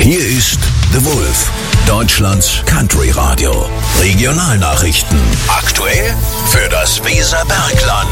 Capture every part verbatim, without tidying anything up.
Hier ist The Wolf, Deutschlands Country Radio. Regionalnachrichten. Aktuell für das Weserbergland.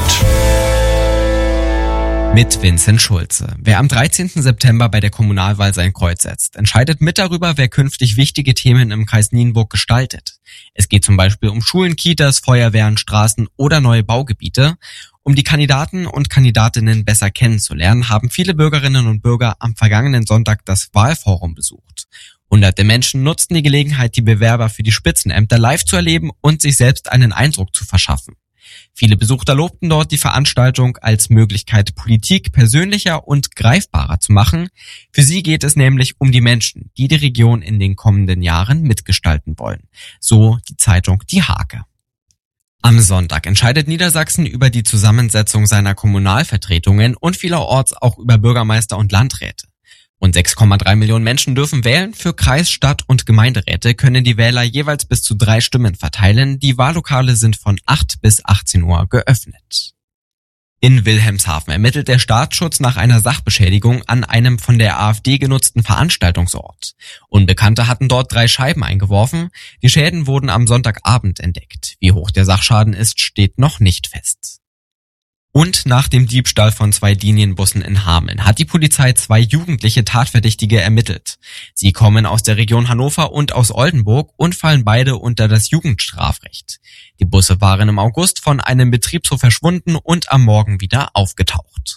Mit Vincent Schulze. Wer am dreizehnten September bei der Kommunalwahl sein Kreuz setzt, entscheidet mit darüber, wer künftig wichtige Themen im Kreis Nienburg gestaltet. Es geht zum Beispiel um Schulen, Kitas, Feuerwehren, Straßen oder neue Baugebiete. Um die Kandidaten und Kandidatinnen besser kennenzulernen, haben viele Bürgerinnen und Bürger am vergangenen Sonntag das Wahlforum besucht. Hunderte Menschen nutzten die Gelegenheit, die Bewerber für die Spitzenämter live zu erleben und sich selbst einen Eindruck zu verschaffen. Viele Besucher lobten dort die Veranstaltung als Möglichkeit, Politik persönlicher und greifbarer zu machen. Für sie geht es nämlich um die Menschen, die die Region in den kommenden Jahren mitgestalten wollen. So die Zeitung Die Hake. Am Sonntag entscheidet Niedersachsen über die Zusammensetzung seiner Kommunalvertretungen und vielerorts auch über Bürgermeister und Landräte. Rund sechs Komma drei Millionen Menschen dürfen wählen. Für Kreis-, Stadt- und Gemeinderäte können die Wähler jeweils bis zu drei Stimmen verteilen. Die Wahllokale sind von acht bis achtzehn Uhr geöffnet. In Wilhelmshaven ermittelt der Staatsschutz nach einer Sachbeschädigung an einem von der AfD genutzten Veranstaltungsort. Unbekannte hatten dort drei Scheiben eingeworfen. Die Schäden wurden am Sonntagabend entdeckt. Wie hoch der Sachschaden ist, steht noch nicht fest. Und nach dem Diebstahl von zwei Linienbussen in Hameln hat die Polizei zwei jugendliche Tatverdächtige ermittelt. Sie kommen aus der Region Hannover und aus Oldenburg und fallen beide unter das Jugendstrafrecht. Die Busse waren im August von einem Betriebshof verschwunden und am Morgen wieder aufgetaucht.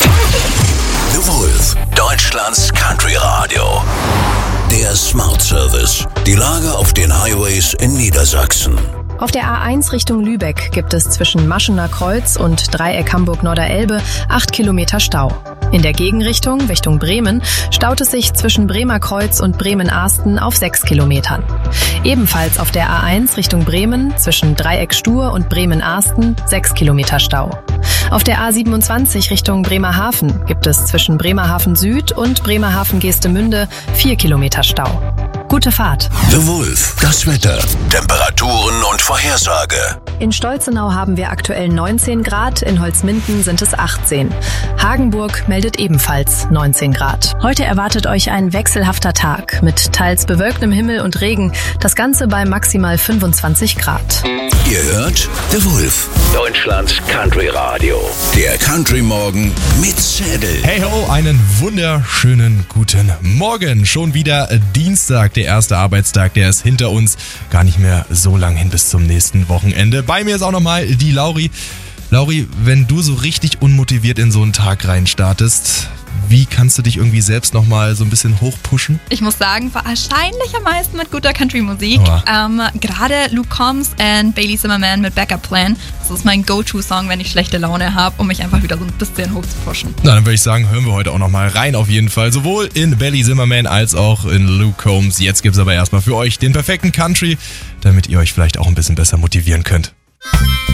The Wolf, Deutschlands Country Radio. Der Smart Service. Die Lage auf den Highways in Niedersachsen. Auf der A eins Richtung Lübeck gibt es zwischen Maschener Kreuz und Dreieck Hamburg-Norderelbe acht Kilometer Stau. In der Gegenrichtung, Richtung Bremen, staut es sich zwischen Bremer Kreuz und Bremen-Ahsten auf sechs Kilometern. Ebenfalls auf der A eins Richtung Bremen, zwischen Dreieck Stur und Bremen-Ahsten sechs Kilometer Stau. Auf der A siebenundzwanzig Richtung Bremerhaven gibt es zwischen Bremerhaven Süd und Bremerhaven-Geestemünde vier Kilometer Stau. Gute Fahrt. The Wolf, das Wetter, Temperaturen und Vorhersage. In Stolzenau haben wir aktuell neunzehn Grad, in Holzminden sind es achtzehn. Hagenburg meldet ebenfalls neunzehn Grad. Heute erwartet euch ein wechselhafter Tag mit teils bewölktem Himmel und Regen, das Ganze bei maximal fünfundzwanzig Grad. Ihr hört The Wolf, Deutschlands Country Radio. Der Country Morgen mit Zedel. Hey ho, einen wunderschönen guten Morgen. Schon wieder Dienstag, der erste Arbeitstag, der ist hinter uns. Gar nicht mehr so lang hin bis zum nächsten Wochenende. Bei mir ist auch nochmal die Lauri. Lauri, wenn du so richtig unmotiviert in so einen Tag reinstartest, wie kannst du dich irgendwie selbst nochmal so ein bisschen hochpushen? Ich muss sagen, wahrscheinlich am meisten mit guter Country-Musik. Oh. Ähm, gerade Luke Combs und Bailey Zimmerman mit Backup Plan. Das ist mein Go-To-Song, wenn ich schlechte Laune habe, um mich einfach wieder so ein bisschen hochzupushen. Na, dann würde ich sagen, hören wir heute auch nochmal rein auf jeden Fall. Sowohl in Bailey Zimmerman als auch in Luke Combs. Jetzt gibt's aber erstmal für euch den perfekten Country, damit ihr euch vielleicht auch ein bisschen besser motivieren könnt.